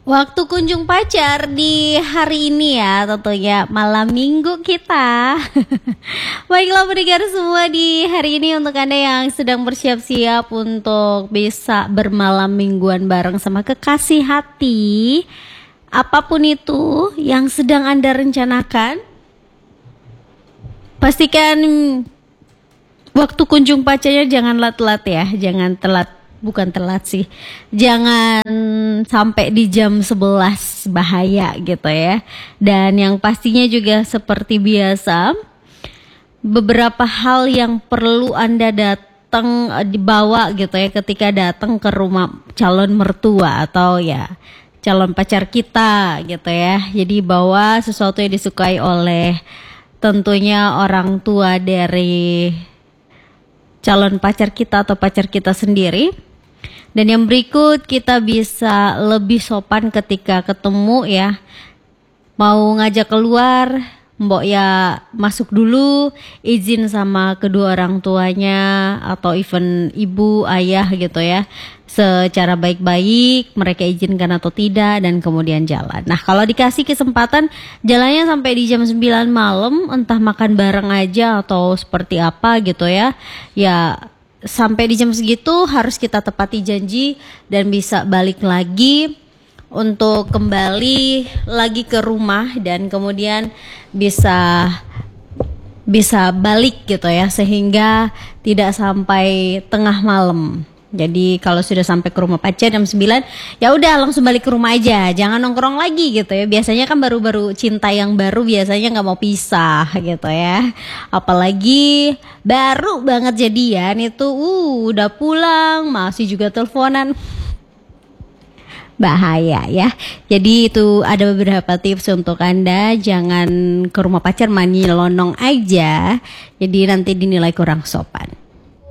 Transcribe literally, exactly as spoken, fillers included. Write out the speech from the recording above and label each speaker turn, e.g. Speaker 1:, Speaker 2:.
Speaker 1: Waktu kunjung pacar di hari ini ya, tentunya malam minggu kita. Baiklah pendengar semua, di hari ini untuk Anda yang sedang bersiap-siap untuk bisa bermalam mingguan bareng sama kekasih hati, apapun itu yang sedang Anda rencanakan, pastikan waktu kunjung pacarnya jangan telat-telat ya, jangan telat. Bukan telat sih, jangan sampai di jam sebelas, bahaya gitu ya. Dan yang pastinya juga seperti biasa, beberapa hal yang perlu Anda datang dibawa gitu ya ketika datang ke rumah calon mertua atau ya calon pacar kita gitu ya. Jadi bawa sesuatu yang disukai oleh tentunya orang tua dari calon pacar kita atau pacar kita sendiri. Dan yang berikut, kita bisa lebih sopan ketika ketemu ya. Mau ngajak keluar, mbok ya masuk dulu, izin sama kedua orang tuanya atau even ibu, ayah gitu ya. Secara baik-baik, mereka izinkan atau tidak, dan kemudian jalan. Nah, kalau dikasih kesempatan jalannya sampai di jam sembilan malam, entah makan bareng aja atau seperti apa gitu ya. Ya sampai di jam segitu harus kita tepati janji dan bisa balik lagi untuk kembali lagi ke rumah dan kemudian bisa bisa balik gitu ya, sehingga tidak sampai tengah malam. Jadi kalau sudah sampai ke rumah pacar jam sembilan, ya udah langsung balik ke rumah aja, jangan nongkrong lagi gitu ya. Biasanya kan baru-baru cinta yang baru biasanya nggak mau pisah gitu ya. Apalagi baru banget jadian itu, uh udah pulang masih juga teleponan. Bahaya ya. Jadi itu ada beberapa tips untuk Anda, jangan ke rumah pacar main nyelonong aja. Jadi nanti dinilai kurang sopan.